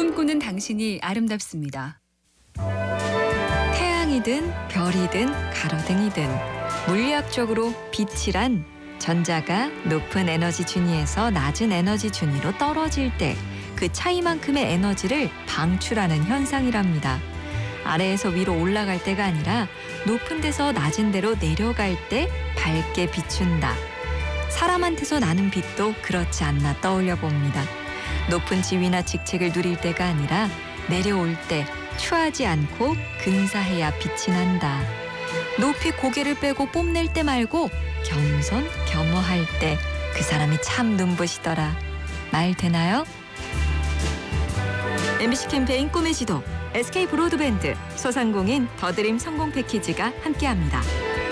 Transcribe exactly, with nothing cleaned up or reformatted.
꿈꾸는 당신이 아름답습니다. 태양이든 별이든 가로등이든 물리학적으로 빛이란 전자가 높은 에너지 준위에서 낮은 에너지 준위로 떨어질 때 그 차이만큼의 에너지를 방출하는 현상이랍니다. 아래에서 위로 올라갈 때가 아니라 높은 데서 낮은 데로 내려갈 때 밝게 비춘다. 사람한테서 나는 빛도 그렇지 않나 떠올려 봅니다. 높은 지위나 직책을 누릴 때가 아니라 내려올 때 추하지 않고 근사해야 빛이 난다. 높이 고개를 빼고 뽐낼 때 말고 겸손 겸허할 때 그 사람이 참 눈부시더라. 말 되나요? 엠비씨 캠페인 꿈의 지도, 에스케이 브로드밴드, 소상공인 더드림 성공 패키지가 함께합니다.